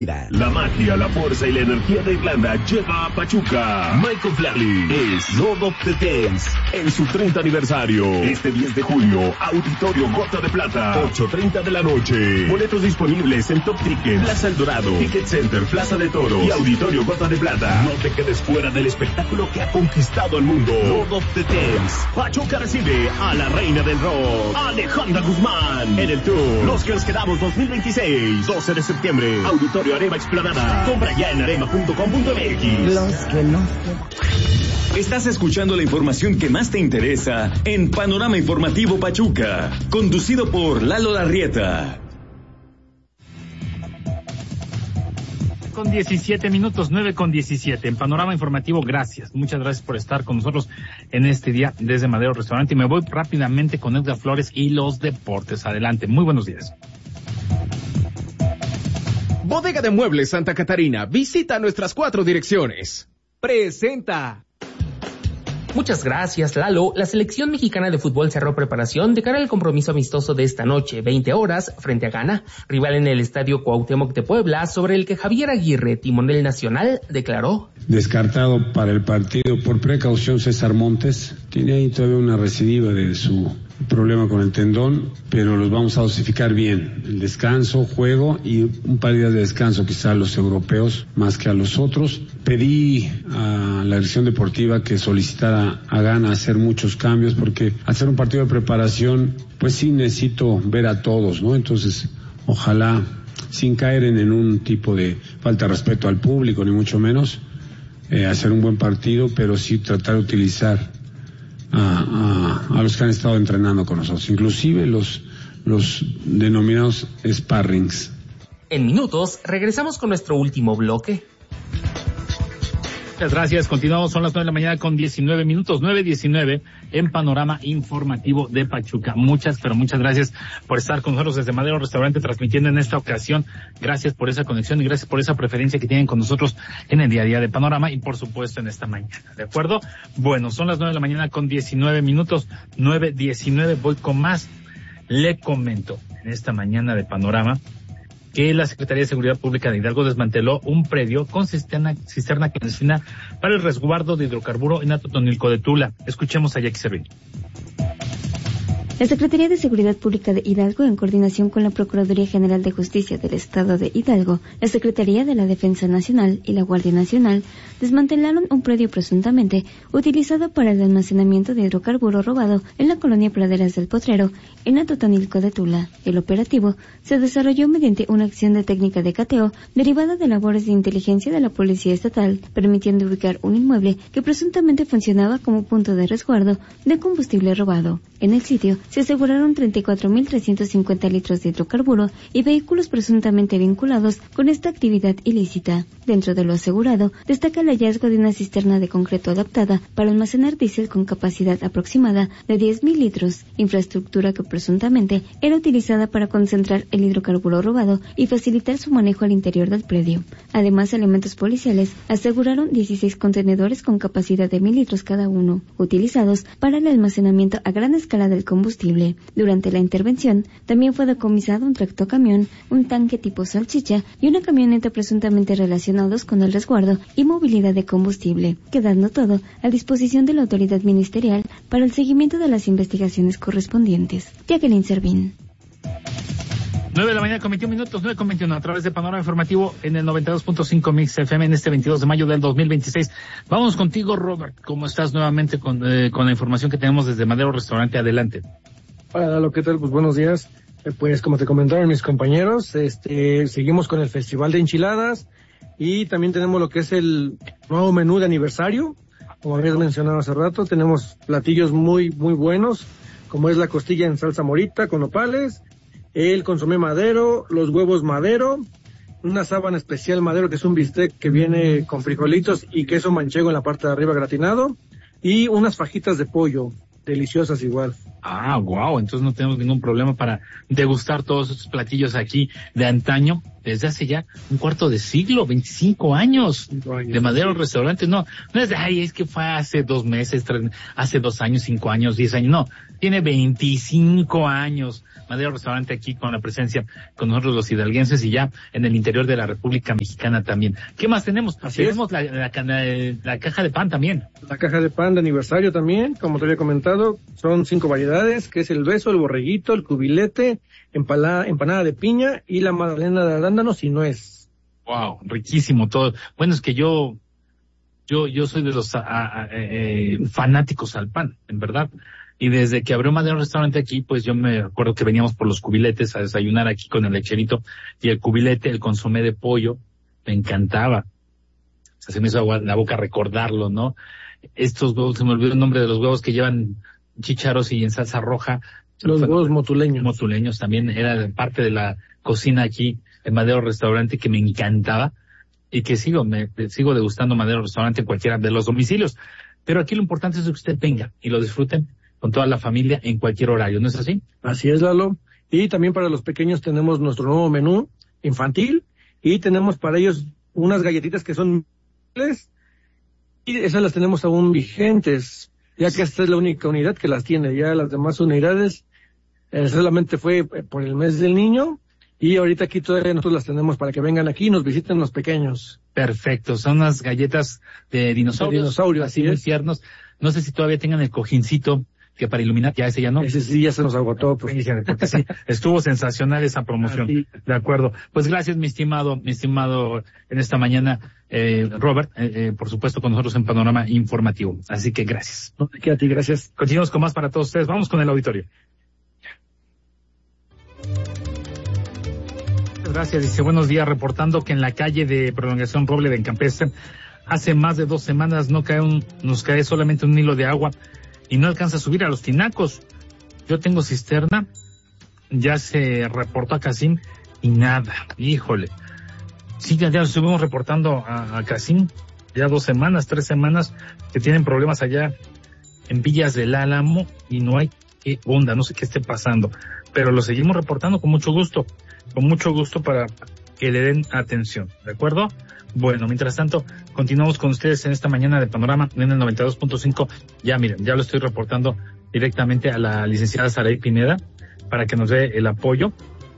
La magia, la fuerza y la energía de Irlanda llega a Pachuca. Michael Flatley es Lord of the Dance en su 30 aniversario. Este 10 de julio, Auditorio Gota de Plata, 8:30 de la noche. Boletos disponibles en Top Ticket, Plaza El Dorado, Ticket Center, Plaza de Toros y Auditorio Gota de Plata. No te quedes fuera del espectáculo que ha conquistado el mundo. Lord of the Dance. Pachuca recibe a la reina del rock, Alejandra Guzmán, en el tour Los que nos quedamos 2026, 12 de septiembre, Auditorio Arema Explanada. Compra ya en arema.com.mx. Los que no. Estás escuchando la información que más te interesa en Panorama Informativo Pachuca, conducido por Lalo Larrieta. Con 17 minutos, 9:17 en Panorama Informativo. Gracias, muchas gracias por estar con nosotros en este día desde Madero Restaurante. Y me voy rápidamente con Edgar Flores y los deportes. Adelante, muy buenos días. Bodega de Muebles Santa Catarina. Visita nuestras 4 direcciones. Presenta. Muchas gracias, Lalo. La selección mexicana de fútbol cerró preparación de cara al compromiso amistoso de esta noche, 20 horas, frente a Ghana, rival en el Estadio Cuauhtémoc de Puebla, sobre el que Javier Aguirre, timonel nacional, declaró: descartado para el partido por precaución César Montes. Tiene ahí todavía una recidiva de su problema con el tendón, pero los vamos a dosificar bien. El descanso, juego y un par de días de descanso quizá a los europeos más que a los otros. Pedí a la dirección deportiva que solicitara a Ghana hacer muchos cambios, porque hacer un partido de preparación, pues sí necesito ver a todos, ¿no? Entonces, ojalá, sin caer en un tipo de falta de respeto al público, ni mucho menos, hacer un buen partido, pero sí tratar de utilizar a los que han estado entrenando con nosotros, inclusive los denominados sparrings. En minutos regresamos con nuestro último bloque. Muchas gracias, continuamos, son las 9 de la mañana con 19 minutos, 9:19 en Panorama Informativo de Pachuca. Muchas gracias por estar con nosotros desde Madero Restaurante transmitiendo en esta ocasión. Gracias por esa conexión y gracias por esa preferencia que tienen con nosotros en el día a día de Panorama y por supuesto en esta mañana, ¿de acuerdo? Bueno, son las 9 de la mañana con 19 minutos, 9:19, voy con más. Le comento en esta mañana de Panorama que la Secretaría de Seguridad Pública de Hidalgo desmanteló un predio con cisterna clandestina para el resguardo de hidrocarburo en Atotonilco de Tula. Escuchemos a Jackie Servín. La Secretaría de Seguridad Pública de Hidalgo, en coordinación con la Procuraduría General de Justicia del Estado de Hidalgo, la Secretaría de la Defensa Nacional y la Guardia Nacional, desmantelaron un predio presuntamente utilizado para el almacenamiento de hidrocarburo robado en la colonia Praderas del Potrero, en Atotonilco de Tula. El operativo se desarrolló mediante una acción de técnica de cateo derivada de labores de inteligencia de la Policía Estatal, permitiendo ubicar un inmueble que presuntamente funcionaba como punto de resguardo de combustible robado. En el sitio se aseguraron 34.350 litros de hidrocarburo y vehículos presuntamente vinculados con esta actividad ilícita. Dentro de lo asegurado, destaca el hallazgo de una cisterna de concreto adaptada para almacenar diésel con capacidad aproximada de 10.000 litros, infraestructura que presuntamente era utilizada para concentrar el hidrocarburo robado y facilitar su manejo al interior del predio. Además, elementos policiales aseguraron 16 contenedores con capacidad de 1.000 litros cada uno, utilizados para el almacenamiento a gran escala del combustible. Durante la intervención, también fue decomisado un tractocamión, un tanque tipo salchicha y una camioneta presuntamente relacionados con el resguardo y movilidad de combustible, quedando todo a disposición de la autoridad ministerial para el seguimiento de las investigaciones correspondientes. Jacqueline Servín. 9 de la mañana con 21 minutos, 9:21 a través de Panorama Informativo en el 92.5 Mix FM en este 22 de mayo del 2026. Vamos contigo, Robert. ¿Cómo estás nuevamente con la información que tenemos desde Madero Restaurante? Adelante. Hola, Lalo, ¿qué tal? Pues buenos días. Pues como te comentaron mis compañeros, seguimos con el Festival de Enchiladas y también tenemos lo que es el nuevo menú de aniversario. Como habías mencionado hace rato, tenemos platillos muy buenos, como es la costilla en salsa morita con nopales, el consomé madero, los huevos madero, una sábana especial madero que es un bistec que viene con frijolitos y queso manchego en la parte de arriba gratinado y unas fajitas de pollo. deliciosas igual. Ah, wow, entonces no tenemos ningún problema para degustar todos estos platillos aquí de antaño, desde hace ya un cuarto de siglo, 25 años de Madero Restaurante. No es de, es que fue hace 2 meses, hace 2 años, 5 años, 10 años, no, tiene 25 años Madero Restaurante aquí con la presencia con nosotros los hidalguenses y ya en el interior de la República Mexicana también. ¿Qué más tenemos? Tenemos la caja de pan también. La caja de pan de aniversario también, como te había comentado, son 5 variedades, que es el beso, el borreguito, el cubilete, empanada de piña y la magdalena de arándanos y nuez. Wow, riquísimo todo. Bueno, es que yo soy de los fanáticos al pan, en verdad. Y desde que abrió Madero Restaurante aquí, pues yo me acuerdo que veníamos por los cubiletes a desayunar aquí con el lecherito y el cubilete, el consomé de pollo, me encantaba. O sea, se me hizo agua la boca recordarlo, ¿no? Estos huevos, se me olvidó el nombre de los huevos que llevan chícharos y en salsa roja. Los huevos motuleños. Motuleños también era parte de la cocina aquí en Madero Restaurante que me encantaba y que sigo degustando Madero Restaurante en cualquiera de los domicilios. Pero aquí lo importante es que usted venga y lo disfruten con toda la familia en cualquier horario, ¿no es así? Así es, Lalo. Y también para los pequeños tenemos nuestro nuevo menú infantil y tenemos para ellos unas galletitas que son y esas las tenemos aún vigentes, ya que esta es la única unidad que las tiene. Ya las demás unidades solamente fue por el mes del niño y ahorita aquí todavía nosotros las tenemos para que vengan aquí y nos visiten los pequeños. Perfecto, son unas galletas de dinosaurios, así muy tiernos. No sé si todavía tengan el cojincito que para iluminar, ya ese ya no. Ese sí ya se nos agotó. Porque sí, estuvo sensacional esa promoción. Sí. De acuerdo. Pues gracias, mi estimado, en esta mañana, Robert, por supuesto con nosotros en Panorama Informativo. Así que gracias. No te queda a ti, gracias. Continuamos con más para todos ustedes. Vamos con el auditorio. Gracias, dice, buenos días, reportando que en la calle de Prolongación Roble de Campestre, hace más de 2 semanas nos cae solamente un hilo de agua y no alcanza a subir a los tinacos. Yo tengo cisterna, ya se reportó a Casim y nada, híjole. Sí, ya estuvimos reportando a Casim, ya 2 semanas, 3 semanas, que tienen problemas allá en Villas del Álamo y no hay qué onda, no sé qué esté pasando, pero lo seguimos reportando con mucho gusto para que le den atención, ¿de acuerdo? Bueno, mientras tanto, continuamos con ustedes en esta mañana de Panorama en el 92.5. Ya miren, ya lo estoy reportando directamente a la licenciada Saray Pineda para que nos dé el apoyo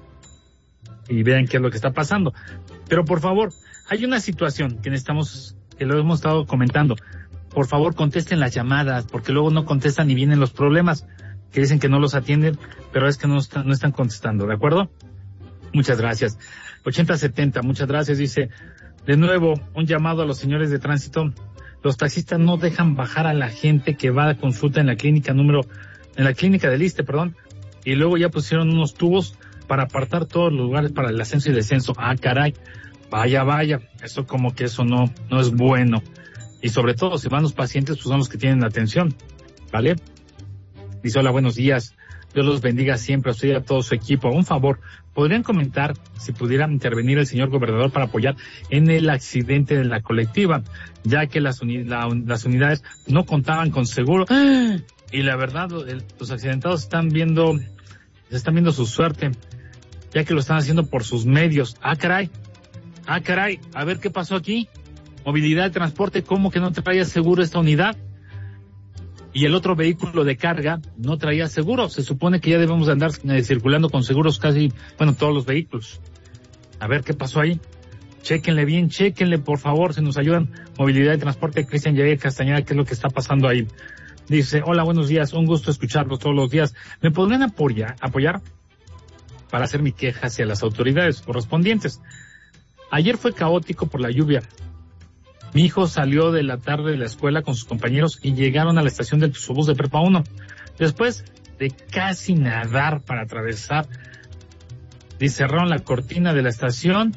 y vean qué es lo que está pasando. Pero por favor, hay una situación que lo hemos estado comentando. Por favor, contesten las llamadas, porque luego no contestan y vienen los problemas, que dicen que no los atienden, pero es que no están contestando, ¿de acuerdo? Muchas gracias. 8070, muchas gracias, dice. De nuevo, un llamado a los señores de tránsito. Los taxistas no dejan bajar a la gente que va a consulta en la clínica del ISSSTE, y luego ya pusieron unos tubos para apartar todos los lugares para el ascenso y descenso. Ah, caray, vaya, eso como que eso no es bueno. Y sobre todo, si van los pacientes, pues son los que tienen la atención, ¿vale? Dice, hola, buenos días. Dios los bendiga siempre a usted y a todo su equipo. Un favor, ¿podrían comentar si pudiera intervenir el señor gobernador para apoyar en el accidente de la colectiva? Ya que las unidades no contaban con seguro. Y la verdad, los accidentados están viendo su suerte, ya que lo están haciendo por sus medios. Ah, caray, a ver qué pasó aquí. Movilidad de transporte, ¿cómo que no traía seguro esta unidad? Y el otro vehículo de carga no traía seguro. Se supone que ya debemos de andar circulando con seguros todos los vehículos. A ver qué pasó ahí. Chéquenle por favor, si nos ayudan. Movilidad de transporte, Cristian Javier Castañeda, ¿qué es lo que está pasando ahí? Dice, hola, buenos días, un gusto escucharlos todos los días. ¿Me podrían apoyar para hacer mi queja hacia las autoridades correspondientes? Ayer fue caótico por la lluvia. Mi hijo salió de la tarde de la escuela con sus compañeros y llegaron a la estación del Tuxobús de Prepa 1. Después de casi nadar para atravesar, cerraron la cortina de la estación,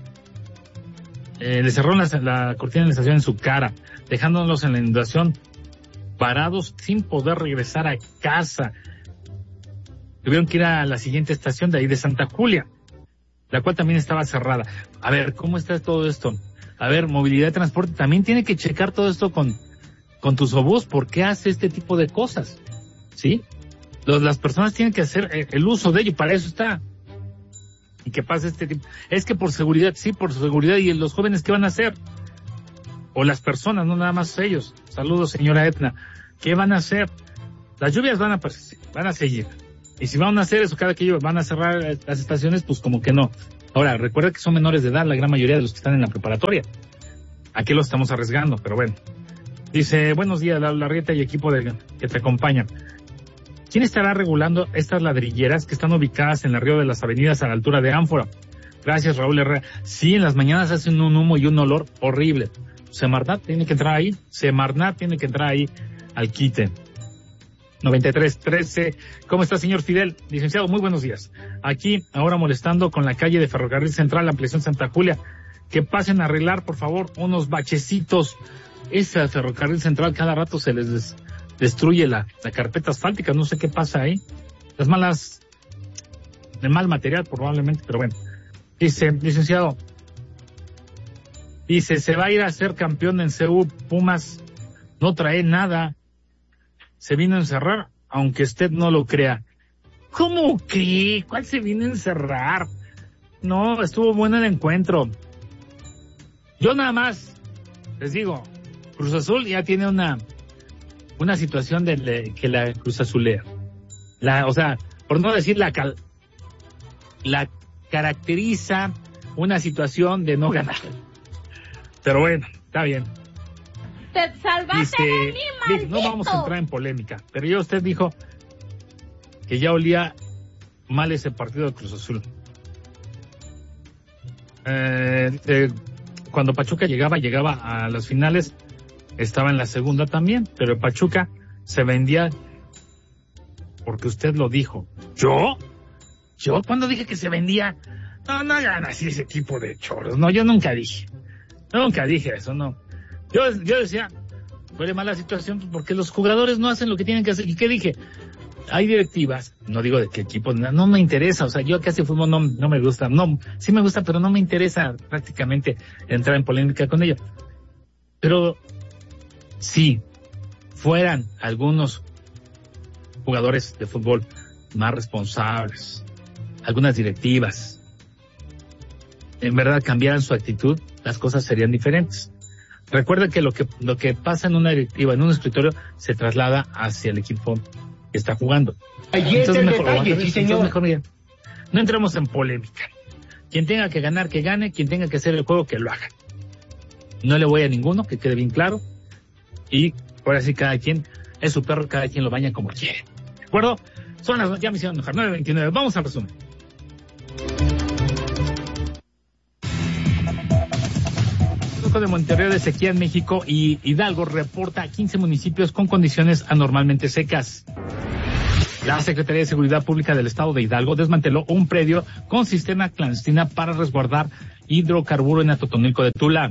le cerraron la cortina de la estación en su cara, dejándonos en la inundación parados sin poder regresar a casa. Tuvieron que ir a la siguiente estación de ahí de Santa Julia, la cual también estaba cerrada. A ver, ¿cómo está todo esto? A ver, movilidad de transporte también tiene que checar todo esto con Tuxobús. ¿Por qué hace este tipo de cosas? ¿sí? Las personas tienen que hacer el uso de ello, para eso está. Y que pasa este tipo. Es que por seguridad, sí, por seguridad. ¿Y los jóvenes qué van a hacer? O las personas, no nada más ellos. Saludos, señora Etna. ¿Qué van a hacer? Las lluvias van a seguir. Y si van a hacer eso, cada que ellos van a cerrar las estaciones, pues como que no. Ahora, recuerda que son menores de edad la gran mayoría de los que están en la preparatoria. Aquí lo estamos arriesgando, pero bueno. Dice, buenos días, la Larrieta y equipo que te acompañan. ¿Quién estará regulando estas ladrilleras que están ubicadas en el río de las avenidas a la altura de Ánfora? Gracias, Raúl Herrera. Sí, en las mañanas hacen un humo y un olor horrible. Semarnat tiene que entrar ahí al quite. 9313. ¿Cómo está, señor Fidel? Licenciado, muy buenos días. Aquí, ahora molestando con la calle de Ferrocarril Central, ampliación Santa Julia. Que pasen a arreglar, por favor, unos bachecitos. Ese Ferrocarril Central cada rato se les destruye la carpeta asfáltica, no sé qué pasa ahí. Las malas, de mal material probablemente, pero bueno. Dice, licenciado, se va a ir a ser campeón en CU. Pumas no trae nada. Se vino a encerrar, aunque usted no lo crea. ¿Cómo que? ¿Cuál se vino a encerrar? No, estuvo bueno el encuentro. Yo nada más les digo, Cruz Azul ya tiene una situación que la Cruz Azulea. O sea, por no decir la caracteriza una situación de no ganar. Pero bueno, está bien. Te salvaste de mí, maldito. No vamos a entrar en polémica, pero ya usted dijo que ya olía mal ese partido de Cruz Azul. Cuando Pachuca llegaba a las finales, estaba en la segunda también, pero el Pachuca se vendía porque usted lo dijo. ¿Yo? ¿Cuándo dije que se vendía? No hagan así ese tipo de chorros. No, yo nunca dije eso, no. Yo decía, fue mala situación porque los jugadores no hacen lo que tienen que hacer. ¿Y qué dije? Hay directivas, no digo de qué equipo, no me interesa, o sea, yo casi fútbol no me gusta, no, sí me gusta, pero no me interesa prácticamente entrar en polémica con ello. Pero si fueran algunos jugadores de fútbol más responsables, algunas directivas, en verdad cambiaran su actitud, las cosas serían diferentes. Recuerden que lo que pasa en una directiva, en un escritorio, se traslada hacia el equipo que está jugando. Entonces, mejor bien. No entremos en polémica. Quien tenga que ganar, que gane. Quien tenga que hacer el juego, que lo haga. No le voy a ninguno, que quede bien claro. Y ahora sí, cada quien es su perro, cada quien lo baña como quiere. ¿De acuerdo? Ya me hicieron enojar, 9:29. Vamos al resumen. De Monterrey de sequía en México y Hidalgo reporta 15 municipios con condiciones anormalmente secas. La Secretaría de Seguridad Pública del Estado de Hidalgo desmanteló un predio con cisterna clandestina para resguardar hidrocarburo en Atotonilco de Tula.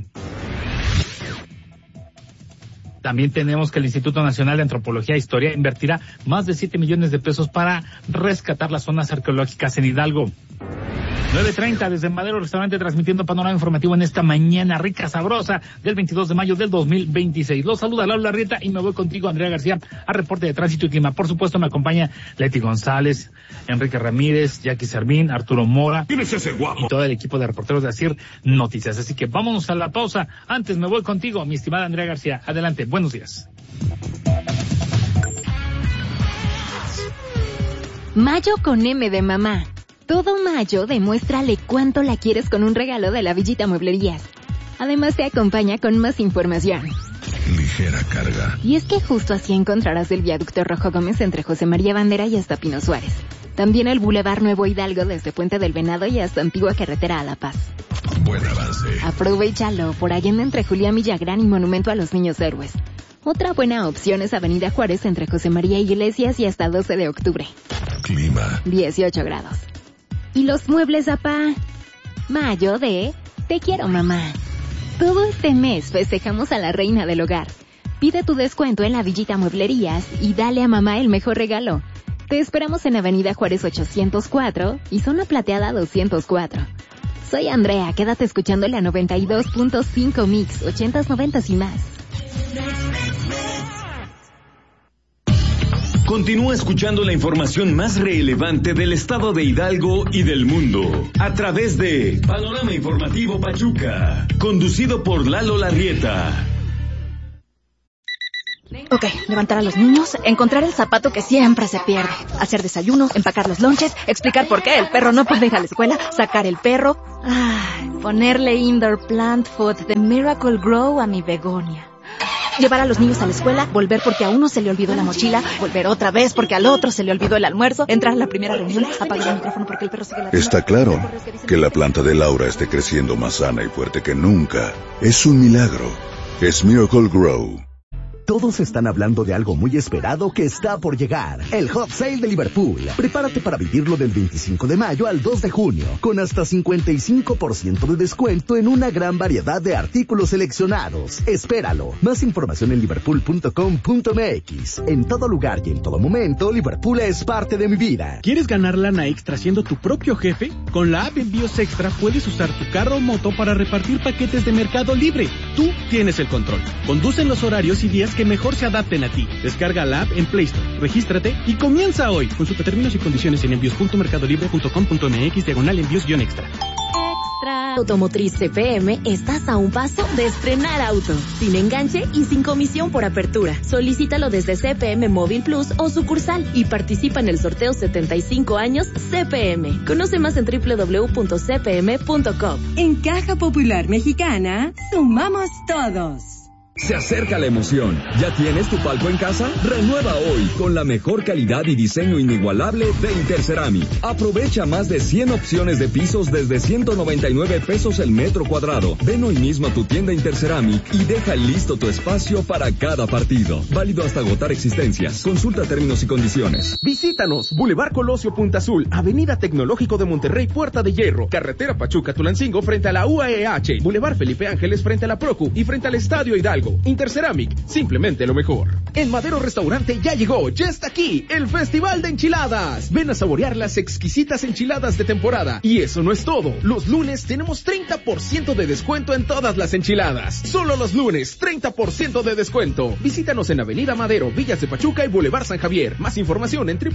También tenemos que el Instituto Nacional de Antropología e Historia invertirá más de 7 millones de pesos para rescatar las zonas arqueológicas en Hidalgo. 9:30 desde Madero Restaurante, transmitiendo panorama informativo en esta mañana rica, sabrosa del 22 de mayo del 2026. Los saluda Laura Larrieta y me voy contigo, Andrea García, a reporte de tránsito y clima. Por supuesto me acompaña Leti González, Enrique Ramírez, Jackie Servín, Arturo Mora y todo el equipo de reporteros de ASIR Noticias. Así que vámonos a la pausa. Antes me voy contigo, mi estimada Andrea García. Adelante, buenos días. Mayo con M de mamá. Todo mayo demuéstrale cuánto la quieres con un regalo de la Villita Mueblerías. Además te acompaña con más información. Ligera carga. Y es que justo así encontrarás el viaducto Rojo Gómez entre José María Bandera y hasta Pino Suárez. También el Boulevard Nuevo Hidalgo desde Puente del Venado y hasta Antigua Carretera a La Paz. Buen avance. Aprovéchalo por Allende entre Julián Villagrán y Monumento a los Niños Héroes. Otra buena opción es Avenida Juárez entre José María Iglesias y hasta 12 de octubre. Clima. 18 grados. ¿Y los muebles, apá? Mayo de Te quiero, mamá. Todo este mes festejamos a la reina del hogar. Pide tu descuento en la Villita Mueblerías y dale a mamá el mejor regalo. Te esperamos en Avenida Juárez 804 y Zona Plateada 204. Soy Andrea, quédate escuchando la 92.5 Mix, 80s, 90s y más. Continúa escuchando la información más relevante del estado de Hidalgo y del mundo a través de Panorama Informativo Pachuca, conducido por Lalo Larrieta. Ok, levantar a los niños, encontrar el zapato que siempre se pierde, hacer desayuno, empacar los lonches, explicar por qué el perro no puede ir a la escuela, sacar el perro, ponerle indoor plant food de Miracle Grow a mi begonia. Llevar a los niños a la escuela, volver porque a uno se le olvidó la mochila, volver otra vez porque al otro se le olvidó el almuerzo, entrar a la primera reunión, apagar el micrófono porque el perro sigue ladrando. Está claro que la planta de Laura esté creciendo más sana y fuerte que nunca. Es un milagro. Es Miracle Grow. Todos están hablando de algo muy esperado que está por llegar. El Hot Sale de Liverpool. Prepárate para vivirlo del 25 de mayo al 2 de junio, con hasta 55% de descuento en una gran variedad de artículos seleccionados. Espéralo. Más información en liverpool.com.mx. En todo lugar y en todo momento, Liverpool es parte de mi vida. ¿Quieres ganar lana extra siendo tu propio jefe? Con la app Envíos Extra puedes usar tu carro o moto para repartir paquetes de Mercado Libre. Tú tienes el control. Conducen los horarios y días que mejor se adapten a ti. Descarga la app en Play Store, regístrate y comienza hoy. Consulta términos y condiciones en envíos.mercadolibre.com.mx/envíos-extra. Automotriz CPM, estás a un paso de estrenar auto, sin enganche y sin comisión por apertura. Solicítalo desde CPM Móvil Plus o sucursal y participa en el sorteo 75 años CPM. Conoce más en www.cpm.com. En Caja Popular Mexicana, sumamos todos. Se acerca la emoción. ¿Ya tienes tu palco en casa? Renueva hoy con la mejor calidad y diseño inigualable de Interceramic. Aprovecha más de 100 opciones de pisos desde 199 pesos el metro cuadrado. Ven hoy mismo a tu tienda Interceramic y deja listo tu espacio para cada partido. Válido hasta agotar existencias. Consulta términos y condiciones. Visítanos. Boulevard Colosio Punta Azul, Avenida Tecnológico de Monterrey, Puerta de Hierro, Carretera Pachuca-Tulancingo frente a la UAEH, Boulevard Felipe Ángeles frente a la Procu y frente al Estadio Hidalgo. Interceramic, simplemente lo mejor. En Madero Restaurante ya llegó, ya está aquí, el Festival de Enchiladas. Ven a saborear las exquisitas enchiladas de temporada. Y eso no es todo. Los lunes tenemos 30% de descuento en todas las enchiladas. Solo los lunes, 30% de descuento. Visítanos en Avenida Madero, Villas de Pachuca y Boulevard San Javier. Más información en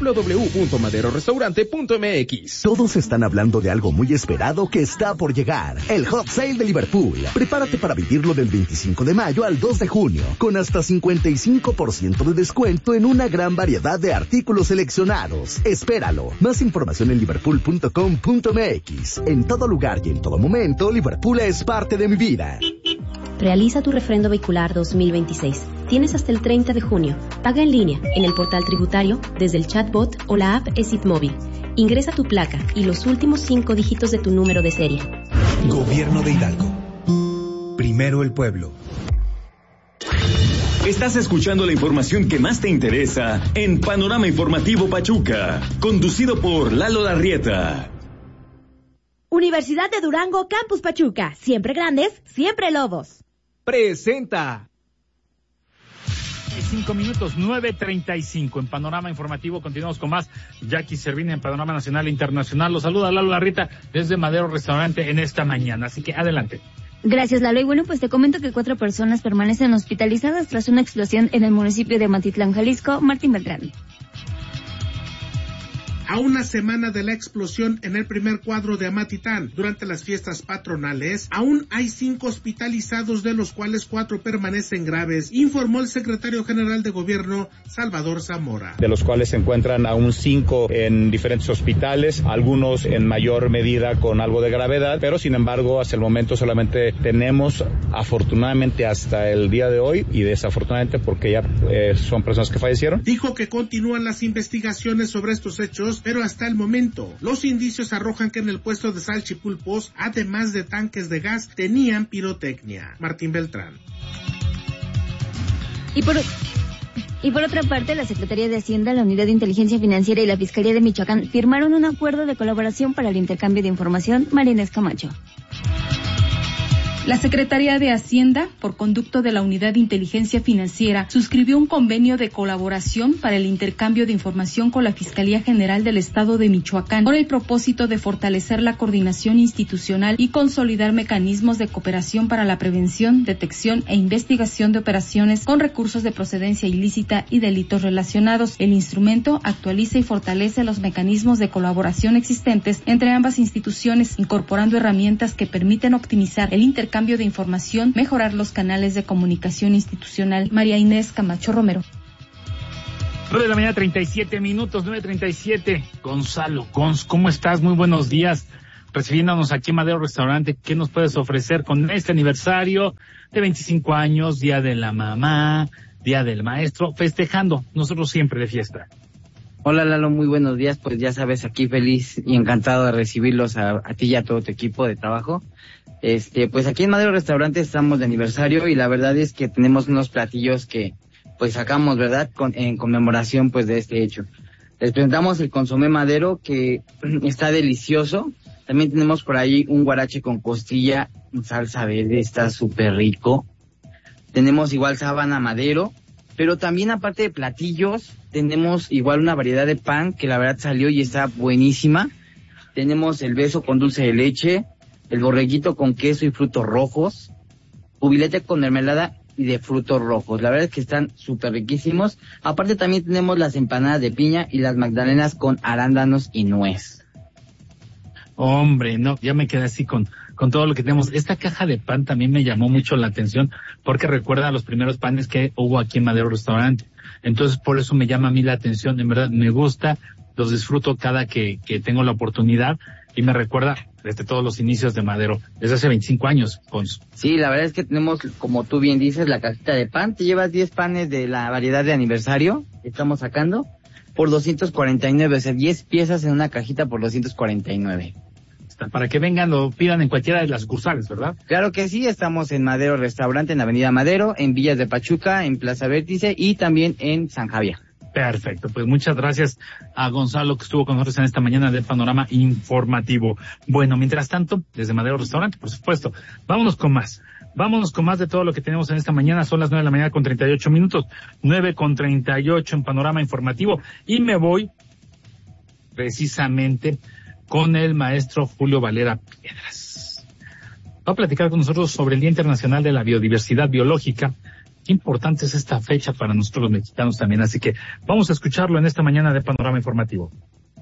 www.maderorestaurante.mx. Todos están hablando de algo muy esperado que está por llegar. El Hot Sale de Liverpool. Prepárate para vivirlo del 25 de mayo al 2 de junio, con hasta 55% de descuento en una gran variedad de artículos seleccionados. Espéralo. Más información en liverpool.com.mx. En todo lugar y en todo momento, Liverpool es parte de mi vida. Realiza tu refrendo vehicular 2026. Tienes hasta el 30 de junio. Paga en línea, en el portal tributario, desde el chatbot o la app ESIT Móvil. Ingresa tu placa y los últimos 5 dígitos de tu número de serie. Gobierno de Hidalgo. Primero el pueblo. Estás escuchando la información que más te interesa en Panorama Informativo Pachuca, conducido por Lalo Larrieta. Universidad de Durango, Campus Pachuca. Siempre grandes, siempre lobos. Presenta. 5 minutos, 9:35 en Panorama Informativo. Continuamos con más. Jackie Servini en Panorama Nacional e Internacional. Los saluda Lalo Larrieta desde Madero Restaurante en esta mañana. Así que adelante. Gracias, Lalo. Y bueno, pues te comento que 4 personas permanecen hospitalizadas tras una explosión en el municipio de Amatitlán, Jalisco. Martín Beltrán. A una semana de la explosión en el primer cuadro de Amatitán durante las fiestas patronales, aún hay 5 hospitalizados, de los cuales 4 permanecen graves, informó el secretario general de Gobierno, Salvador Zamora. De los cuales se encuentran aún 5 en diferentes hospitales, algunos en mayor medida con algo de gravedad, pero sin embargo hasta el momento solamente tenemos, afortunadamente hasta el día de hoy, y desafortunadamente porque ya son personas que fallecieron. Dijo que continúan las investigaciones sobre estos hechos, pero hasta el momento los indicios arrojan que en el puesto de salchipulpos, además de tanques de gas, tenían pirotecnia. Martín Beltrán. Y por otra parte, la Secretaría de Hacienda, la Unidad de Inteligencia Financiera y la Fiscalía de Michoacán firmaron un acuerdo de colaboración para el intercambio de información. Marínez Camacho. La Secretaría de Hacienda, por conducto de la Unidad de Inteligencia Financiera, suscribió un convenio de colaboración para el intercambio de información con la Fiscalía General del Estado de Michoacán, con el propósito de fortalecer la coordinación institucional y consolidar mecanismos de cooperación para la prevención, detección e investigación de operaciones con recursos de procedencia ilícita y delitos relacionados. El instrumento actualiza y fortalece los mecanismos de colaboración existentes entre ambas instituciones, incorporando herramientas que permiten optimizar el intercambio de información, mejorar los canales de comunicación institucional. María Inés Camacho Romero. 9 de la mañana, 37 minutos, 9:37. Gonzalo Cons, ¿cómo estás? Muy buenos días. Recibiéndonos aquí en Madero Restaurante, ¿qué nos puedes ofrecer con este aniversario de 25 años, Día de la Mamá, Día del Maestro, festejando, nosotros siempre de fiesta? Hola Lalo, muy buenos días, pues ya sabes, aquí feliz y encantado de recibirlos a ti y a todo tu equipo de trabajo. Pues aquí en Madero Restaurante estamos de aniversario y la verdad es que tenemos unos platillos que pues sacamos, ¿verdad?, en conmemoración pues de este hecho. Les presentamos el consomé Madero, que está delicioso. También tenemos por ahí un guarache con costilla en salsa verde, está súper rico. Tenemos igual sábana Madero, pero también aparte de platillos, tenemos igual una variedad de pan que la verdad salió y está buenísima. Tenemos el beso con dulce de leche, el borreguito con queso y frutos rojos, cubilete con mermelada y de frutos rojos. La verdad es que están súper riquísimos. Aparte también tenemos las empanadas de piña y las magdalenas con arándanos y nuez. Hombre, no, ya me quedé así con todo lo que tenemos. Esta caja de pan también me llamó mucho la atención porque recuerda a los primeros panes que hubo aquí en Madero Restaurante. Entonces, por eso me llama a mí la atención. En verdad, me gusta, los disfruto cada que tengo la oportunidad y me recuerda desde todos los inicios de Madero, desde hace 25 años, Cons. Sí, la verdad es que tenemos, como tú bien dices, la cajita de pan. Te llevas 10 panes de la variedad de aniversario que estamos sacando por 249, o sea, 10 piezas en una cajita por 249. Para que vengan, lo pidan en cualquiera de las sucursales, ¿verdad? Claro que sí, estamos en Madero Restaurante, en Avenida Madero, en Villas de Pachuca, en Plaza Vértice y también en San Javier. Perfecto, pues muchas gracias a Gonzalo que estuvo con nosotros en esta mañana de Panorama Informativo. Bueno, mientras tanto, desde Madero Restaurante, por supuesto, vámonos con más de todo lo que tenemos en esta mañana. Son las 9 de la mañana con 38 minutos, 9:38 en Panorama Informativo, y me voy precisamente con el maestro Julio Valera Piedras. Va a platicar con nosotros sobre el Día Internacional de la Biodiversidad Biológica. Qué importante es esta fecha para nosotros los mexicanos también, así que vamos a escucharlo en esta mañana de Panorama Informativo.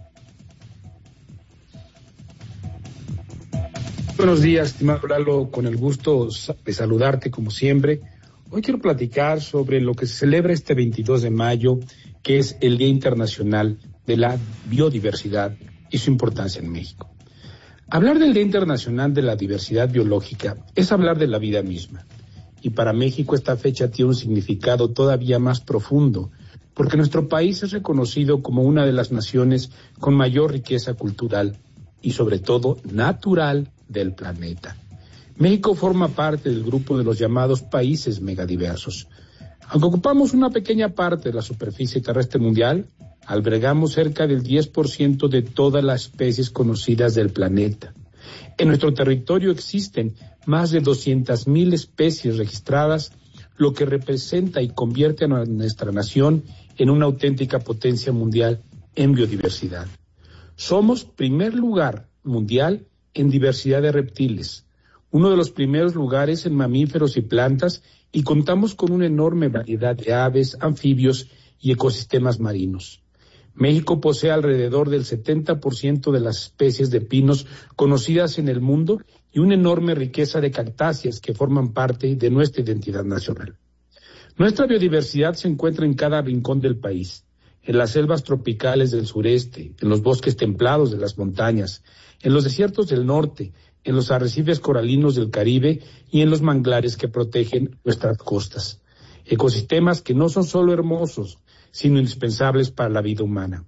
Buenos días, estimado Lalo, con el gusto de saludarte como siempre. Hoy quiero platicar sobre lo que se celebra este 22 de mayo, que es el Día Internacional de la Biodiversidad y su importancia en México. Hablar del Día Internacional de la Diversidad Biológica es hablar de la vida misma. Y para México esta fecha tiene un significado todavía más profundo, porque nuestro país es reconocido como una de las naciones con mayor riqueza cultural y sobre todo natural del planeta. México forma parte del grupo de los llamados países megadiversos. Aunque ocupamos una pequeña parte de la superficie terrestre mundial, albergamos cerca del 10% de todas las especies conocidas del planeta. En nuestro territorio existen más de 200,000 especies registradas, lo que representa y convierte a nuestra nación en una auténtica potencia mundial en biodiversidad. Somos primer lugar mundial en diversidad de reptiles, uno de los primeros lugares en mamíferos y plantas, y contamos con una enorme variedad de aves, anfibios y ecosistemas marinos. México posee alrededor del 70% de las especies de pinos conocidas en el mundo y una enorme riqueza de cactáceas que forman parte de nuestra identidad nacional. Nuestra biodiversidad se encuentra en cada rincón del país, en las selvas tropicales del sureste, en los bosques templados de las montañas, en los desiertos del norte, en los arrecifes coralinos del Caribe y en los manglares que protegen nuestras costas. Ecosistemas que no son solo hermosos, sino indispensables para la vida humana.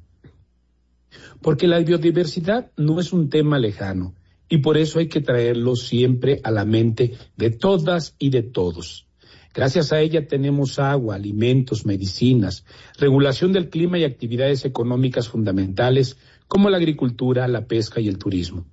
Porque la biodiversidad no es un tema lejano, y por eso hay que traerlo siempre a la mente de todas y de todos. Gracias a ella tenemos agua, alimentos, medicinas, regulación del clima y actividades económicas fundamentales como la agricultura, la pesca y el turismo.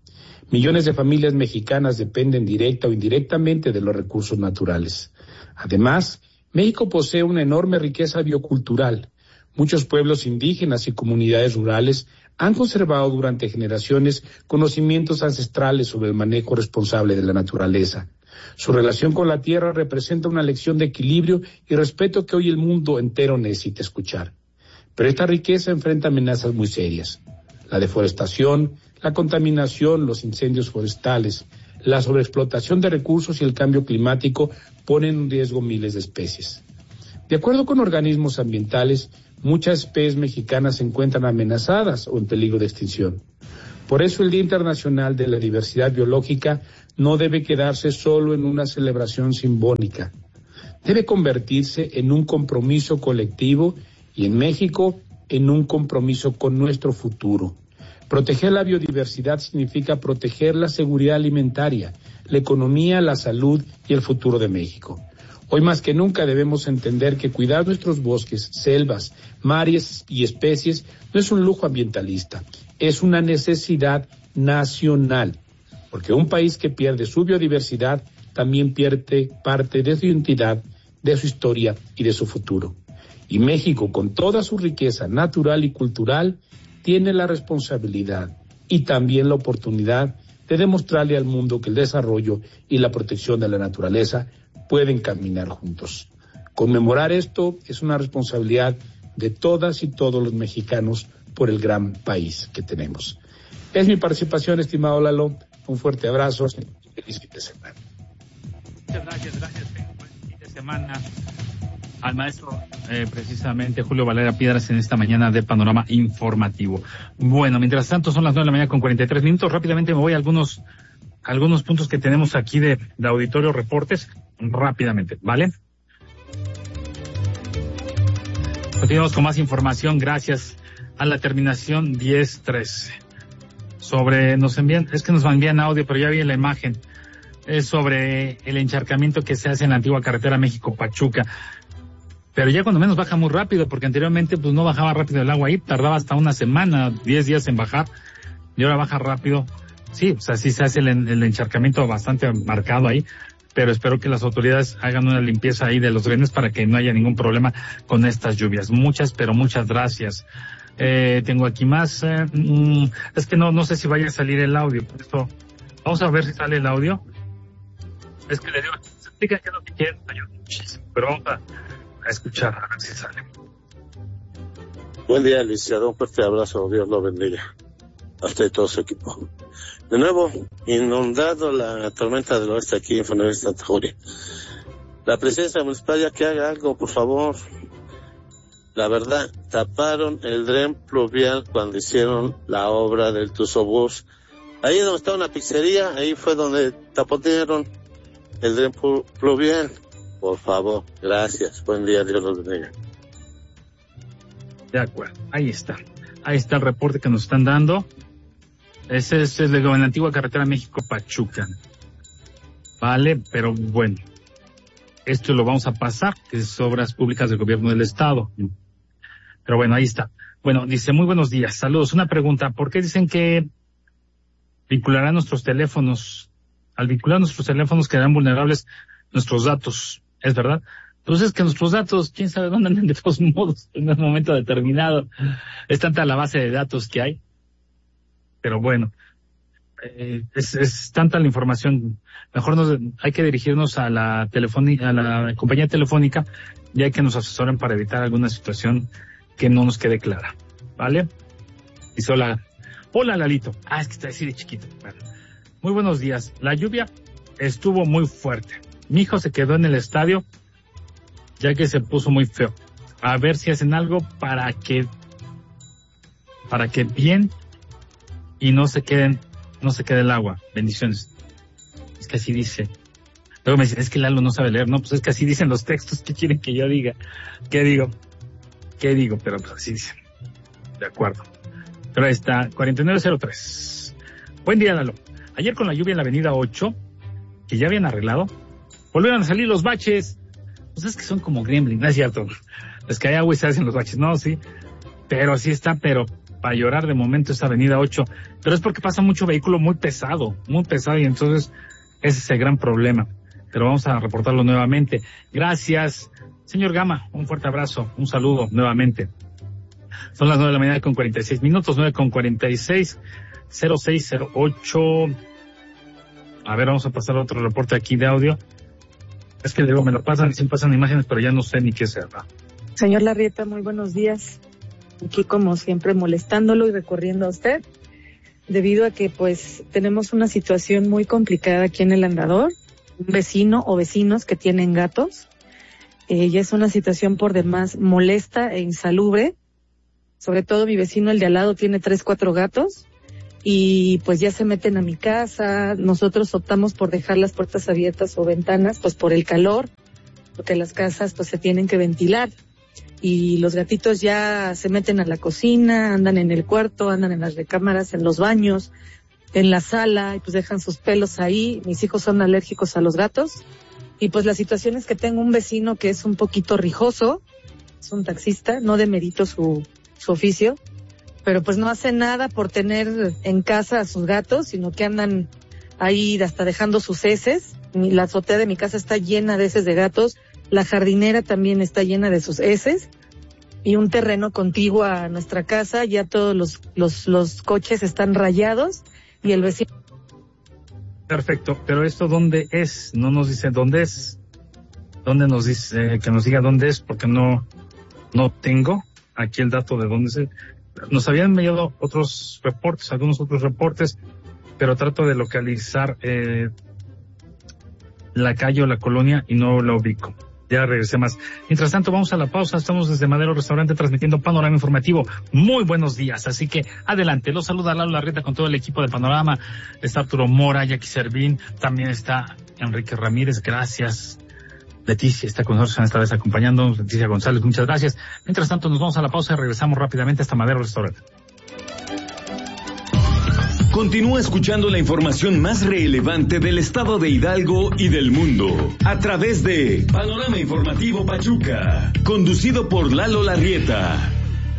Millones de familias mexicanas dependen directa o indirectamente de los recursos naturales. Además, México posee una enorme riqueza biocultural. Muchos pueblos indígenas y comunidades rurales han conservado durante generaciones conocimientos ancestrales sobre el manejo responsable de la naturaleza. Su relación con la tierra representa una lección de equilibrio y respeto que hoy el mundo entero necesita escuchar. Pero esta riqueza enfrenta amenazas muy serias. La deforestación, la contaminación, los incendios forestales, la sobreexplotación de recursos y el cambio climático ponen en riesgo miles de especies. De acuerdo con organismos ambientales, muchas especies mexicanas se encuentran amenazadas o en peligro de extinción. Por eso el Día Internacional de la Diversidad Biológica no debe quedarse solo en una celebración simbólica. Debe convertirse en un compromiso colectivo y en México en un compromiso con nuestro futuro. Proteger la biodiversidad significa proteger la seguridad alimentaria, la economía, la salud y el futuro de México. Hoy más que nunca debemos entender que cuidar nuestros bosques, selvas, mares y especies no es un lujo ambientalista, es una necesidad nacional, porque un país que pierde su biodiversidad también pierde parte de su identidad, de su historia y de su futuro. Y México, con toda su riqueza natural y cultural, tiene la responsabilidad y también la oportunidad de demostrarle al mundo que el desarrollo y la protección de la naturaleza pueden caminar juntos. Conmemorar esto es una responsabilidad de todas y todos los mexicanos por el gran país que tenemos. Es mi participación, estimado Lalo. Un fuerte abrazo y feliz fin de semana. Muchas gracias. Buen fin de semana al maestro, precisamente Julio Valera Piedras en esta mañana de Panorama Informativo. Bueno, mientras tanto son las 9 de la mañana con 43 minutos. Rápidamente me voy a algunos puntos que tenemos aquí de auditorio reportes. Rápidamente, ¿vale? Continuamos con más información gracias a la terminación 1013. Nos envían audio, pero ya vi la imagen. Es sobre el encharcamiento que se hace en la antigua carretera México-Pachuca. Pero ya cuando menos baja muy rápido, porque anteriormente pues no bajaba rápido el agua ahí, tardaba hasta una semana, 10 días en bajar, y ahora baja rápido. Sí, o sea, sí se hace el encharcamiento bastante marcado ahí, pero espero que las autoridades hagan una limpieza ahí de los drenes para que no haya ningún problema con estas lluvias. Muchas gracias. Tengo aquí más, es que no sé si vaya a salir el audio, por esto, vamos a ver si sale el audio. Es que le digo, se explica qué es lo que quieren, ayuda muchísimo, pero vamos a escuchar a ver si sale. Buen día, licenciado, un fuerte abrazo, Dios lo bendiga a usted y todo su equipo. De nuevo, inundado la tormenta del oeste aquí en Fonavia Santa Julia. La presidencia municipal ya que haga algo, por favor. La verdad, taparon el dren pluvial cuando hicieron la obra del Tuzobús. Ahí donde está una pizzería, ahí fue donde taponearon el dren pluvial. Por favor, gracias. Buen día, Dios los bendiga. De acuerdo, ahí está el reporte que nos están dando. Ese es el de la antigua carretera México-Pachuca. Vale, pero bueno, esto lo vamos a pasar, que es obras públicas del gobierno del estado. Pero bueno, ahí está. Bueno, dice, muy buenos días, saludos. Una pregunta, ¿por qué dicen que vincularán nuestros teléfonos? Al vincular nuestros teléfonos quedarán vulnerables nuestros datos, ¿es verdad? Entonces que nuestros datos, quién sabe dónde andan de todos modos en un momento determinado. Es tanta la base de datos que hay. Pero bueno, es tanta la información. Mejor hay que dirigirnos a la compañía telefónica y hay que nos asesoren para evitar alguna situación que no nos quede clara, ¿vale? Dice hola Lalito. Es que está así de chiquito. Bueno, muy buenos días. La lluvia estuvo muy fuerte. Mi hijo se quedó en el estadio ya que se puso muy feo. A ver si hacen algo para que bien y no se quede el agua. Bendiciones. Es que así dice. Luego me dicen, es que Lalo no sabe leer. No, pues es que así dicen los textos. ¿Qué quieren que yo diga? ¿Qué digo? Pero pues así dicen. De acuerdo. Pero ahí está, 4903. Buen día, Lalo. Ayer con la lluvia en la avenida 8, que ya habían arreglado, volvieron a salir los baches. Pues es que son como gremlins, no es cierto. Es que hay agua y se hacen los baches. No, sí. Pero así está, pero para llorar de momento esta avenida 8, pero es porque pasa mucho vehículo muy pesado, y entonces ese es el gran problema. Pero vamos a reportarlo nuevamente. Gracias, señor Gama, un fuerte abrazo, un saludo nuevamente. Son las 9 de la mañana con 46 minutos, 9 con 46, 0608. A ver, vamos a pasar otro reporte aquí de audio. Es que luego me lo pasan, sí pasan imágenes, pero ya no sé ni qué ser. Señor Larrieta, muy buenos días. Aquí como siempre molestándolo y recurriendo a usted, debido a que pues tenemos una situación muy complicada aquí en el Andador, un vecino o vecinos que tienen gatos. Ya es una situación por demás molesta e insalubre. Sobre todo mi vecino, el de al lado, tiene 3-4 gatos y pues ya se meten a mi casa. Nosotros optamos por dejar las puertas abiertas o ventanas pues por el calor, porque las casas pues se tienen que ventilar. Y los gatitos ya se meten a la cocina, andan en el cuarto, andan en las recámaras, en los baños, en la sala, y pues dejan sus pelos ahí. Mis hijos son alérgicos a los gatos. Y pues la situación es que tengo un vecino que es un poquito rijoso, es un taxista, no demerito su oficio, pero pues no hace nada por tener en casa a sus gatos, sino que andan ahí hasta dejando sus heces. La azotea de mi casa está llena de heces de gatos, la jardinera también está llena de sus heces, y un terreno contiguo a nuestra casa, ya todos los coches están rayados, y el vecino... Perfecto, pero ¿esto dónde es? No nos dice dónde es. ¿Dónde nos dice? Que nos diga dónde es, porque no tengo aquí el dato de dónde es. Nos habían enviado algunos otros reportes, pero trato de localizar la calle o la colonia y no la ubico. Ya regresé más. Mientras tanto, vamos a la pausa. Estamos desde Madero Restaurante transmitiendo Panorama Informativo. Muy buenos días. Así que adelante. Los saluda Lalo Larrieta con todo el equipo de Panorama. Está Arturo Mora, Jackie Servín. También está Enrique Ramírez. Gracias. Leticia está con nosotros esta vez acompañando. Leticia González, muchas gracias. Mientras tanto, nos vamos a la pausa y regresamos rápidamente hasta Madero Restaurante. Continúa escuchando la información más relevante del estado de Hidalgo y del mundo a través de Panorama Informativo Pachuca, conducido por Lalo Larrieta.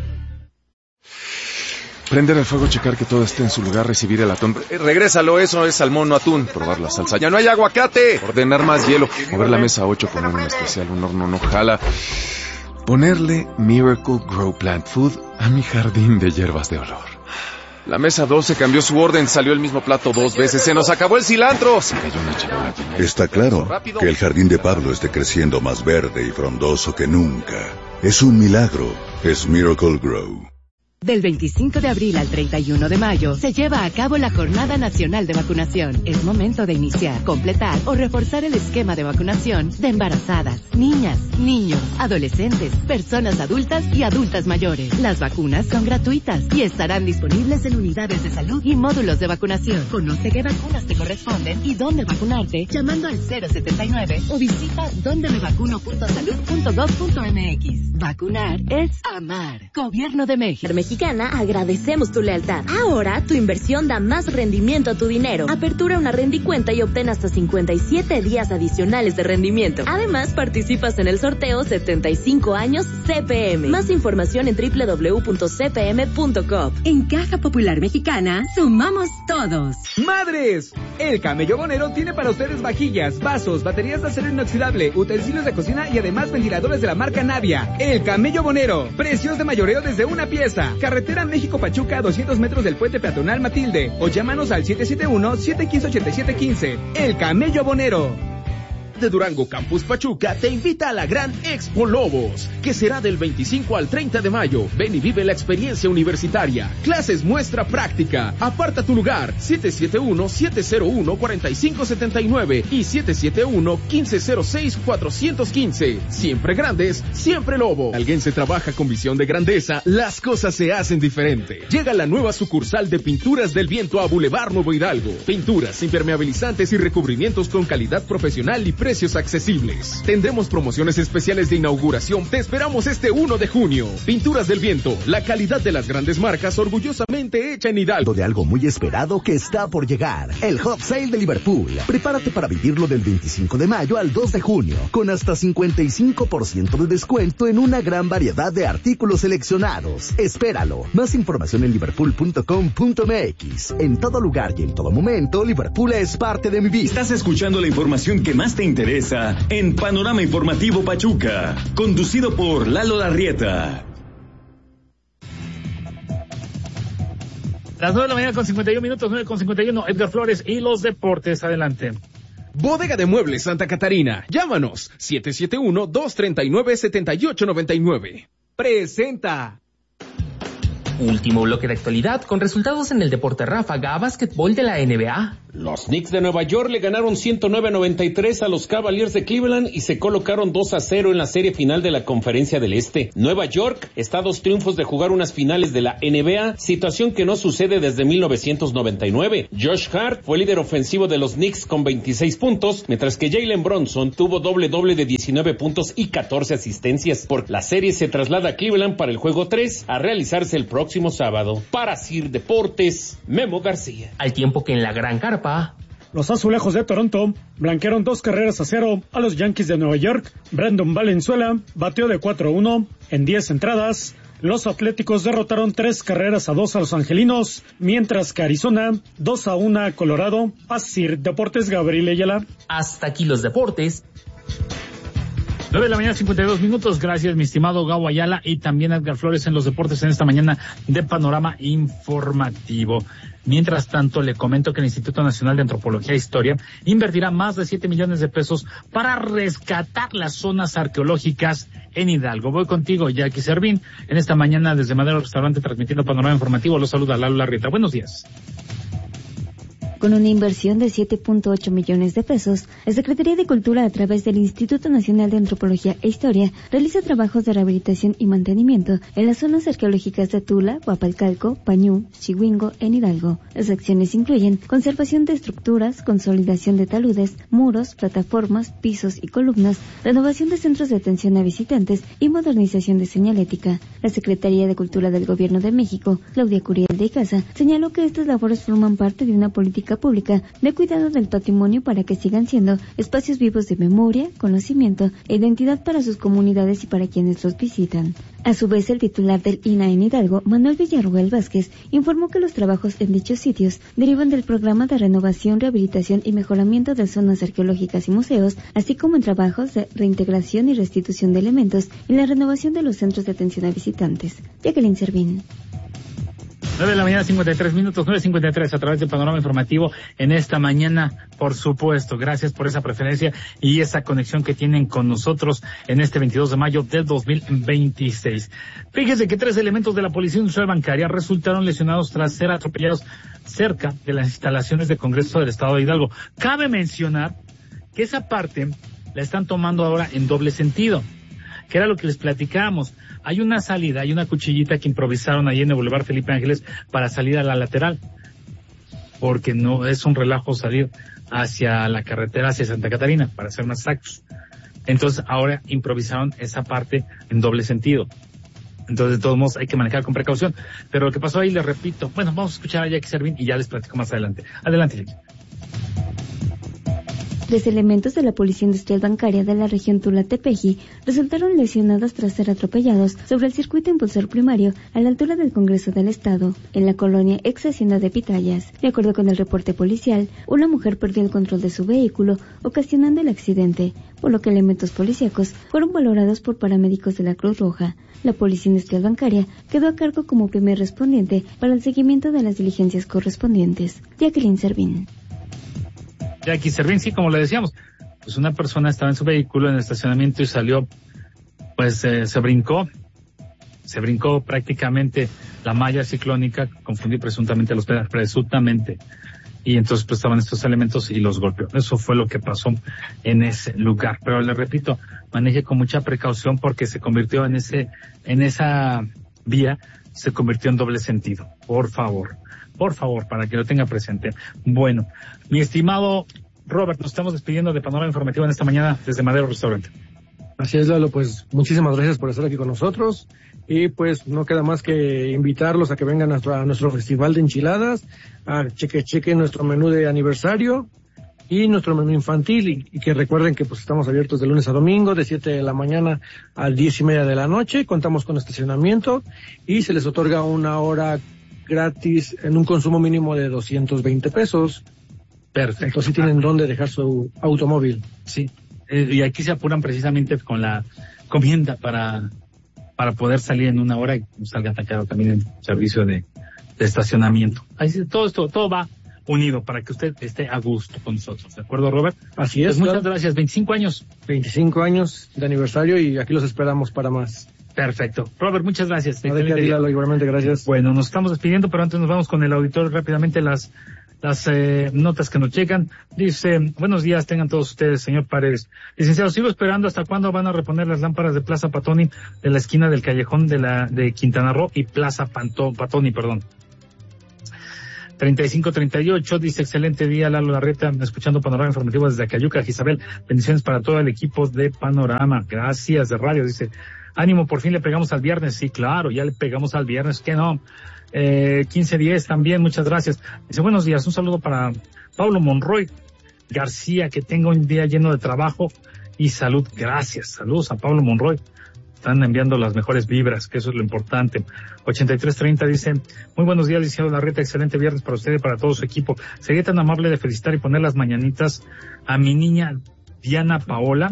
Prender el fuego, checar que todo esté en su lugar, recibir el atún. Regrésalo, eso es salmón, no atún. Probar la salsa. ¡Ya no hay aguacate! Ordenar más hielo. Mover la mesa 8, poner un especial, un horno no jala. Ponerle Miracle Grow Plant Food a mi jardín de hierbas de olor. La mesa 12 cambió su orden, salió el mismo plato 2 veces, se nos acabó el cilantro. Se cayó una charola. Está claro que el jardín de Pablo esté creciendo más verde y frondoso que nunca. Es un milagro, es Miracle Grow. Del 25 de abril al 31 de mayo se lleva a cabo la Jornada Nacional de Vacunación. Es momento de iniciar, completar o reforzar el esquema de vacunación de embarazadas, niñas, niños, adolescentes, personas adultas y adultas mayores. Las vacunas son gratuitas y estarán disponibles en unidades de salud y módulos de vacunación. Conoce qué vacunas te corresponden y dónde vacunarte llamando al 079 o visita dondemevacuno.salud.gov.mx. Vacunar es amar. Gobierno de México. Mexicana, agradecemos tu lealtad. Ahora, tu inversión da más rendimiento a tu dinero. Apertura una rendicuenta y obtén hasta 57 días adicionales de rendimiento. Además, participas en el sorteo 75 años CPM. Más información en www.cpm.com. En Caja Popular Mexicana, sumamos todos. ¡Madres! El Camello Bonero tiene para ustedes vajillas, vasos, baterías de acero inoxidable, utensilios de cocina y además ventiladores de la marca Navia. El Camello Bonero. Precios de mayoreo desde una pieza. Carretera México-Pachuca a 200 metros del puente peatonal Matilde. O llámanos al 771-715-8715. El Camello Bonero. De Durango Campus Pachuca te invita a la gran Expo Lobos, que será del 25 al 30 de mayo. Ven y vive la experiencia universitaria. Clases muestra práctica. Aparta tu lugar. 771-701-4579 y 771-1506-415. Siempre grandes, siempre Lobo. Alguien se trabaja con visión de grandeza, las cosas se hacen diferente. Llega la nueva sucursal de Pinturas del Viento a Boulevard Nuevo Hidalgo. Pinturas, impermeabilizantes y recubrimientos con calidad profesional y precios accesibles. Tendremos promociones especiales de inauguración. Te esperamos este 1 de junio. Pinturas del Viento, la calidad de las grandes marcas orgullosamente hecha en Hidalgo. De algo muy esperado que está por llegar, el Hot Sale de Liverpool. Prepárate para vivirlo del 25 de mayo al 2 de junio, con hasta 55% de descuento en una gran variedad de artículos seleccionados. Espéralo. Más información en liverpool.com.mx. En todo lugar y en todo momento, Liverpool es parte de mi vida. Estás escuchando la información que más te interesa en Panorama Informativo Pachuca, conducido por Lalo Larrieta. Las 9 de la mañana con 51 minutos, 9 con 51, Edgar Flores y los deportes, adelante. Bodega de Muebles Santa Catarina. Llámanos 771-239-7899. Presenta. Último bloque de actualidad con resultados en el deporte ráfaga, básquetbol de la NBA. Los Knicks de Nueva York le ganaron 109-93 a los Cavaliers de Cleveland y se colocaron 2-0 en la serie final de la Conferencia del Este. Nueva York está a 2 triunfos de jugar unas finales de la NBA, situación que no sucede desde 1999. Josh Hart fue líder ofensivo de los Knicks con 26 puntos, mientras que Jalen Brunson tuvo doble de 19 puntos y 14 asistencias. Por la serie se traslada a Cleveland para el juego 3 a realizarse el próximo sábado. Para Sir Deportes, Memo García. Al tiempo que en la Gran Carpa, los Azulejos de Toronto blanquearon 2-0 a los Yankees de Nueva York. Brandon Valenzuela bateó de 4-1 en 10 entradas. Los Atléticos derrotaron 3-2 a los Angelinos, mientras que Arizona 2-1 a Colorado. Así Deportes, Gabriel Ayala. Hasta aquí los deportes. 9 de la mañana, 52 minutos. Gracias, mi estimado Gabo Ayala y también Edgar Flores en los deportes en esta mañana de Panorama Informativo. Mientras tanto, le comento que el Instituto Nacional de Antropología e Historia invertirá más de 7 millones de pesos para rescatar las zonas arqueológicas en Hidalgo. Voy contigo, Jackie Servín, en esta mañana desde Madero Restaurante transmitiendo Panorama Informativo. Los saluda Lalo Larrieta. Buenos días. Con una inversión de 7.8 millones de pesos, la Secretaría de Cultura, a través del Instituto Nacional de Antropología e Historia, realiza trabajos de rehabilitación y mantenimiento en las zonas arqueológicas de Tula, Huapalcalco, Pañú, Chihuingo, en Hidalgo. Las acciones incluyen conservación de estructuras, consolidación de taludes, muros, plataformas, pisos y columnas, renovación de centros de atención a visitantes y modernización de señalética. La Secretaría de Cultura del Gobierno de México, Claudia Curiel de Icaza, señaló que estas labores forman parte de una política pública de cuidado del patrimonio para que sigan siendo espacios vivos de memoria, conocimiento e identidad para sus comunidades y para quienes los visitan. A su vez, el titular del INAH en Hidalgo, Manuel Villarruel Vázquez, informó que los trabajos en dichos sitios derivan del programa de renovación, rehabilitación y mejoramiento de zonas arqueológicas y museos, así como en trabajos de reintegración y restitución de elementos en la renovación de los centros de atención a visitantes. Jacqueline Servín. 9 de la mañana, 53 minutos, 9:53 a través del Panorama Informativo en esta mañana, por supuesto. Gracias por esa preferencia y esa conexión que tienen con nosotros en este 22 de mayo del 2026. Fíjese que 3 elementos de la Policía Industrial Bancaria resultaron lesionados tras ser atropellados cerca de las instalaciones del Congreso del Estado de Hidalgo. Cabe mencionar que esa parte la están tomando ahora en doble sentido, que era lo que les platicábamos. Hay una salida, hay una cuchillita que improvisaron ahí en el Boulevard Felipe Ángeles para salir a la lateral, porque no es un relajo salir hacia la carretera, hacia Santa Catarina, para ser más exactos. Entonces ahora improvisaron esa parte en doble sentido. Entonces, de todos modos, hay que manejar con precaución. Pero lo que pasó ahí, les repito, bueno, vamos a escuchar a Jackie Servín y ya les platico más adelante. Adelante, Jackie. 3 elementos de la Policía Industrial Bancaria de la región Tula-Tepeji resultaron lesionados tras ser atropellados sobre el circuito impulsor primario a la altura del Congreso del Estado, en la colonia ex Hacienda de Pitayas. De acuerdo con el reporte policial, una mujer perdió el control de su vehículo, ocasionando el accidente, por lo que elementos policíacos fueron valorados por paramédicos de la Cruz Roja. La Policía Industrial Bancaria quedó a cargo como primer respondiente para el seguimiento de las diligencias correspondientes. Jacqueline Servín. Jackie Servín, sí, como le decíamos, pues una persona estaba en su vehículo en el estacionamiento y salió, pues se brincó prácticamente la malla ciclónica, confundió presuntamente los pedales, presuntamente, y entonces pues estaban estos elementos y los golpeó. Eso fue lo que pasó en ese lugar. Pero le repito, maneje con mucha precaución porque se convirtió en esa vía, se convirtió en doble sentido. Por favor, para que lo tenga presente. Bueno, mi estimado Robert, nos estamos despidiendo de Panorama Informativo en esta mañana desde Madero Restaurante. Así es, Lalo, pues muchísimas gracias por estar aquí con nosotros y pues no queda más que invitarlos a que vengan a nuestro festival de enchiladas, a chequen nuestro menú de aniversario y nuestro menú infantil y que recuerden que pues estamos abiertos de lunes a domingo de 7 de la mañana a 10:30 de la noche, contamos con estacionamiento y se les otorga una hora gratis en un consumo mínimo de 220 pesos. Perfecto. Entonces sí tienen dónde dejar su automóvil. Sí. Y aquí se apuran precisamente con la comienda para poder salir en una hora y salga atacado también el servicio de estacionamiento. Así todo va unido para que usted esté a gusto con nosotros. ¿De acuerdo, Robert? Así es. Pues muchas gracias. 25 años. 25 años de aniversario y aquí los esperamos para más. Perfecto. Robert, muchas gracias. Igualmente, gracias. Bueno, nos estamos despidiendo, pero antes nos vamos con el auditorio rápidamente las notas que nos llegan. Dice, buenos días tengan todos ustedes, señor Paredes. Licenciado, sigo esperando hasta cuándo van a reponer las lámparas de Plaza Patoni de la esquina del callejón de Quintana Roo y Plaza Patoni, perdón. 3538 dice, excelente día, Lalo Larrieta, escuchando Panorama Informativo desde Acayuca, Isabel. Bendiciones para todo el equipo de Panorama. Gracias de radio, dice. Ánimo, por fin le pegamos al viernes. Sí, claro, ya le pegamos al viernes, ¿qué no? 1510 también, muchas gracias. Dice, buenos días, un saludo para Pablo Monroy García, que tenga un día lleno de trabajo y salud. Gracias, saludos a Pablo Monroy. Están enviando las mejores vibras, que eso es lo importante. 8330 dice, muy buenos días, licenciado Larrieta, excelente viernes para usted y para todo su equipo. Sería tan amable de felicitar y poner las mañanitas a mi niña Diana Paola.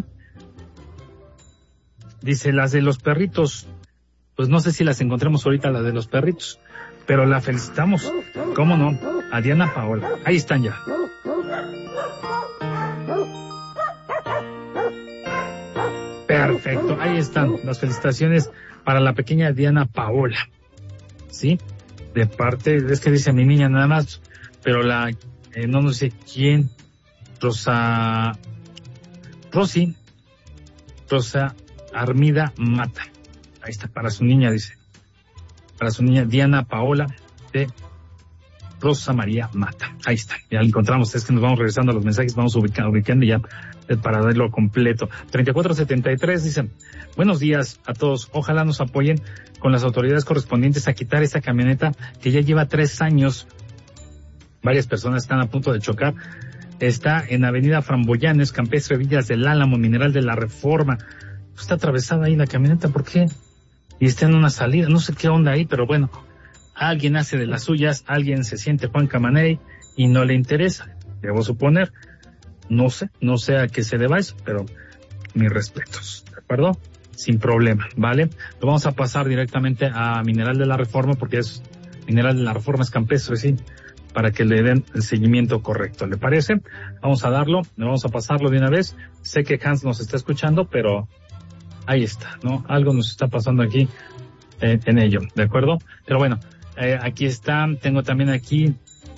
Dice, las de los perritos, pues no sé si las encontremos ahorita, las de los perritos, pero la felicitamos, ¿cómo no? A Diana Paola. Ahí están ya. Perfecto, ahí están las felicitaciones para la pequeña Diana Paola. ¿Sí? De parte, es que dice mi niña nada más, pero no sé quién, Rosa Armida Mata. Ahí está, para su niña, dice. Para su niña Diana Paola de Rosa María Mata. Ahí está, ya lo encontramos. Es que nos vamos regresando a los mensajes, vamos ubicando ya para verlo completo. 3473 dicen, buenos días a todos. Ojalá nos apoyen con las autoridades correspondientes a quitar esta camioneta que ya lleva 3 años. Varias personas están a punto de chocar. Está en Avenida Framboyanes, Campestre Villas del Álamo, Mineral de la Reforma. Está atravesada ahí la camioneta, ¿por qué? Y está en una salida, no sé qué onda ahí, pero bueno, alguien hace de las suyas, alguien se siente Juan Camaney y no le interesa, debo suponer, no sé a qué se deba eso, pero mis respetos, ¿de acuerdo? Sin problema, ¿vale? Lo vamos a pasar directamente a Mineral de la Reforma, porque es Mineral de la Reforma, es campestre, sí, para que le den el seguimiento correcto, ¿le parece? Vamos a vamos a pasarlo de una vez. Sé que Hans nos está escuchando, pero ahí está, ¿no? Algo nos está pasando aquí en ello, ¿de acuerdo? Pero bueno, aquí está, tengo también aquí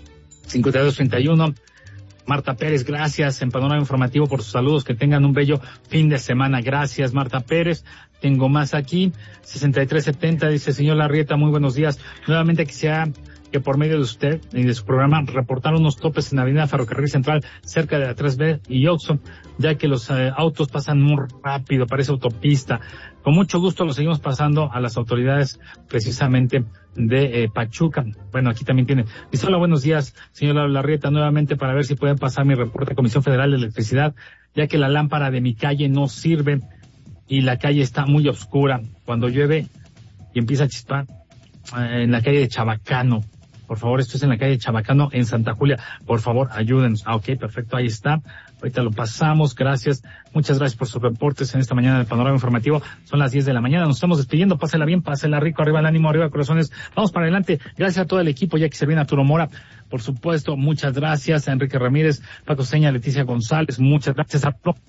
5231, Marta Pérez, gracias en Panorama Informativo por sus saludos, que tengan un bello fin de semana, gracias Marta Pérez. Tengo más aquí, 6370, dice, señor Larrieta, muy buenos días, nuevamente quisiera que por medio de usted y de su programa reportar unos topes en la avenida Ferrocarril Central cerca de la 3B y Oxxo, ya que los autos pasan muy rápido, parece autopista. Con mucho gusto lo seguimos pasando a las autoridades precisamente de Pachuca. Bueno, aquí también tiene. Dice, hola, buenos días, señor Larrieta, nuevamente para ver si pueden pasar mi reporte a Comisión Federal de Electricidad, ya que la lámpara de mi calle no sirve y la calle está muy oscura. Cuando llueve y empieza a chispar, en la calle de Chabacano. Por favor, esto es en la calle Chabacano, en Santa Julia. Por favor, ayúdenos. Ok, perfecto, ahí está. Ahorita lo pasamos. Gracias. Muchas gracias por sus reportes en esta mañana del Panorama Informativo. Son las 10 de la mañana. Nos estamos despidiendo. Pásela bien, pásela rico. Arriba el ánimo, arriba corazones. Vamos para adelante. Gracias a todo el equipo, ya que se viene Arturo Mora. Por supuesto, muchas gracias a Enrique Ramírez, Paco Seña, Leticia González. Muchas gracias a todos.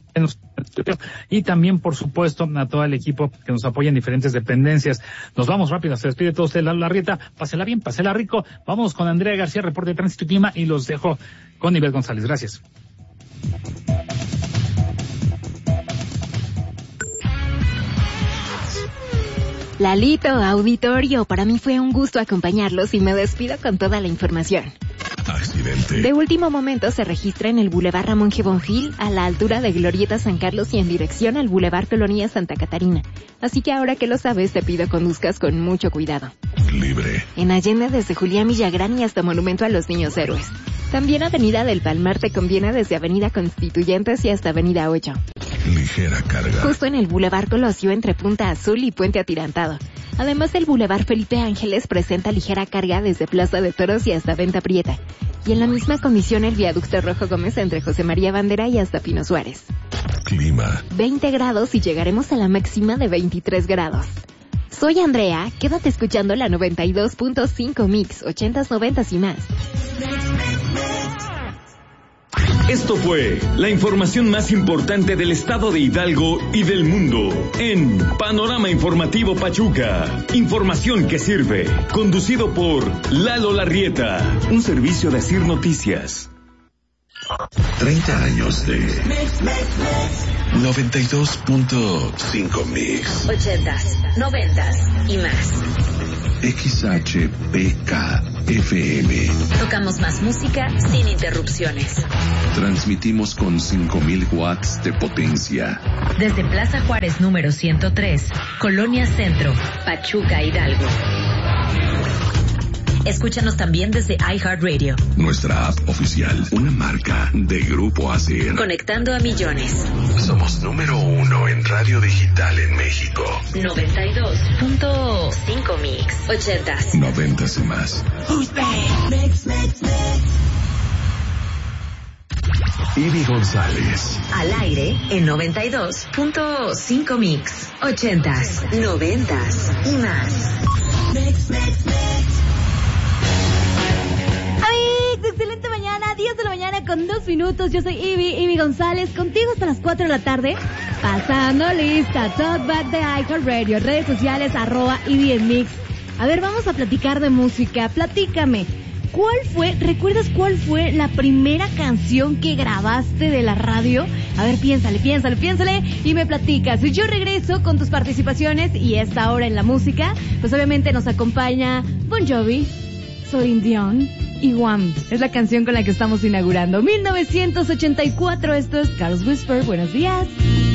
Y también, por supuesto, a todo el equipo que nos apoya en diferentes dependencias. Nos vamos rápido. Se despide todo usted, Lalo Larrieta. Pásela bien, pásela rico. Vamos con Andrea García, reporte de tránsito y clima, y los dejo con Nivel González. Gracias. Lalito, auditorio, para mí fue un gusto acompañarlos y me despido con toda la información. Accidente. accidente de último momento se registra en el Boulevard Ramón G. Bonfil, a la altura de Glorieta San Carlos y en dirección al Boulevard Colonia Santa Catarina. Así que ahora que lo sabes, te pido conduzcas con mucho cuidado. libre. En Allende desde Julián Villagrán y hasta Monumento a los Niños Héroes. También Avenida del Palmar te conviene desde Avenida Constituyentes y hasta Avenida 8. Ligera carga. Justo en el Boulevard Colosio entre Punta Azul y Puente Atirantado. Además, el Boulevard Felipe Ángeles presenta ligera carga desde Plaza de Toros y hasta Venta Prieta. Y en la misma condición el Viaducto Rojo Gómez entre José María Bandera y hasta Pino Suárez. Clima. 20 grados y llegaremos a la máxima de 23 grados. Soy Andrea, quédate escuchando la 92.5 Mix, 80s, 90s y más. Esto fue la información más importante del estado de Hidalgo y del mundo en Panorama Informativo Pachuca. Información que sirve. Conducido por Lalo Larrieta. Un servicio de Asir Noticias. 30 años de 92.5 Mix. 80s, 90s y más. XHPK FM. Tocamos más música sin interrupciones. Transmitimos con 5,000 watts de potencia. Desde Plaza Juárez número 103, Colonia Centro, Pachuca, Hidalgo. Escúchanos también desde iHeartRadio. Nuestra app oficial, una marca de Grupo ASIR. Conectando a millones. Somos número 1 en radio digital en México. 92.5 Mix. 80s. 90s y más. Ivy González. Al aire en 92.5 Mix. 80s, 90s y más. Excelente mañana, 10 de la mañana con 2 minutos. Yo soy Ivy González, contigo hasta las 4 de la tarde. Pasando lista, Talkback de iHeartRadio, redes sociales, @Ivy en Mix. A ver, vamos a platicar de música. Platícame, ¿recuerdas cuál fue la primera canción que grabaste de la radio? A ver, piénsale y me platicas. Yo regreso con tus participaciones y esta hora en la música, pues obviamente nos acompaña Bon Jovi, Celine Dion y Wham. Es la canción con la que estamos inaugurando 1984. Esto es Carlos Whisper. Buenos días.